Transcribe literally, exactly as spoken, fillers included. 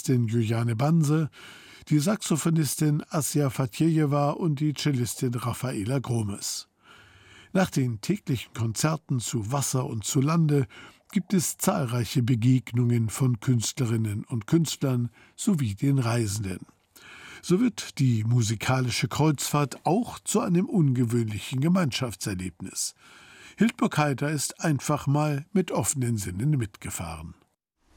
Pianistin Juliane Banse, die Saxophonistin Asja Fatjejewa und die Cellistin Rafaela Gromes. Nach den täglichen Konzerten zu Wasser und zu Lande gibt es zahlreiche Begegnungen von Künstlerinnen und Künstlern sowie den Reisenden. So wird die musikalische Kreuzfahrt auch zu einem ungewöhnlichen Gemeinschaftserlebnis. Hildburgheider ist einfach mal mit offenen Sinnen mitgefahren.